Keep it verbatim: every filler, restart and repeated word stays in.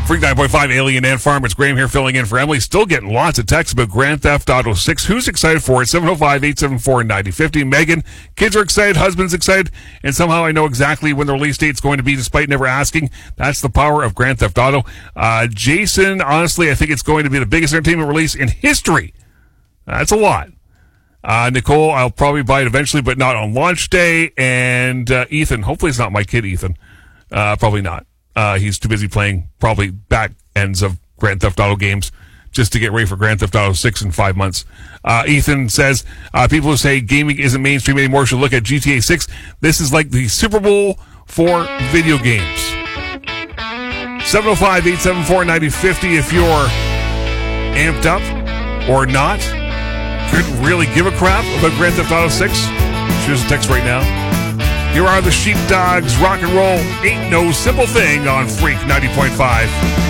Freak nine point five Alien Ant Farm. It's Graham here filling in for Emily. Still getting lots of texts about Grand Theft Auto six. Who's excited for it? seven oh five, eight seven four, nine oh five oh. Megan, kids are excited, husband's excited, and somehow I know exactly when the release date's going to be despite never asking. That's the power of Grand Theft Auto. Uh, Jason, honestly, I think it's going to be the biggest entertainment release in history. That's a lot. Uh, Nicole, I'll probably buy it eventually, but not on launch day. And uh, Ethan, hopefully it's not my kid, Ethan. Uh, probably not. Uh, he's too busy playing probably back ends of Grand Theft Auto games just to get ready for Grand Theft Auto six in five months. Uh, Ethan says, uh, people who say gaming isn't mainstream anymore should look at G T A six. This is like the Super Bowl for video games. seven oh five, eight seven four, nine oh five oh if you're amped up or not. Couldn't really give a crap about Grand Theft Auto six. Shoot us a text right now. Here are the Sheepdogs. Rock and roll ain't no simple thing on Freak ninety point five.